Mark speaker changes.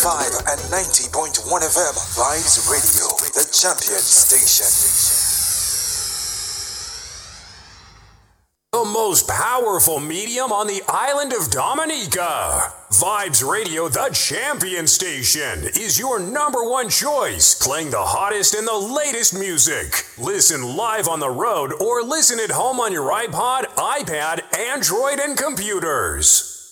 Speaker 1: and 90.1 FM. Vibes Radio, the champion station.
Speaker 2: The most powerful medium on the island of Dominica. Vibes Radio, the champion station, is your number one choice, playing the hottest and the latest music. Listen live on the road or listen at home on your iPod, iPad, Android, and computers.